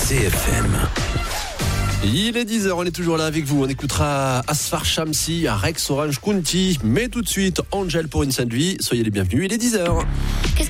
CFM. Il est 10h, on est toujours là avec vous. On écoutera Asfar Shamsi, Rex Orange County. Mais tout de suite, Angel pour une sainte vie. Soyez les bienvenus, il est 10h.